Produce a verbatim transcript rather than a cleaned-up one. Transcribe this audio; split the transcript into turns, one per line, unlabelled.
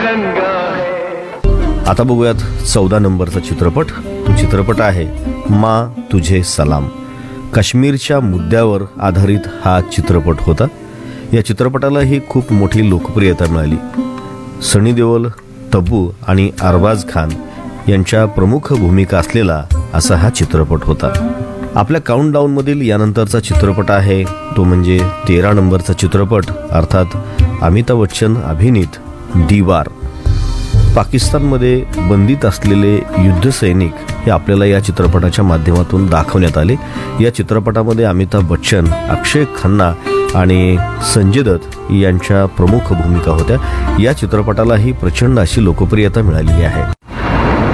आता बघूयात चौदा नंबरचा चित्रपट. तो चित्रपट आहे माँ तुझे सलाम. काश्मीरच्या मुद्द्यावर आधारित हा चित्रपट होता. या चित्रपटाला ही खूप मोठी लोकप्रियता मिळाली. सनी देओल, तब्बू आणि अरबाज खान यांच्या प्रमुख भूमिका असलेला असा हा चित्रपट होता. आपल्या काउंटडाऊनमधील यानंतरचा चित्रपट आहे तो म्हणजे तेरा नंबरचा चित्रपट, अर्थात अमिताभ बच्चन अभिनीत दीवार. पाकिस्तानमध्ये बंदीत असलेले युद्धसैनिक हे आपल्याला या चित्रपटाच्या माध्यमातून दाखवण्यात आले. या चित्रपटामध्ये अमिताभ बच्चन, अक्षय खन्ना आणि संजय दत्त यांच्या प्रमुख भूमिका होत्या. या चित्रपटालाही प्रचंड अशी लोकप्रियता मिळालेली आहे.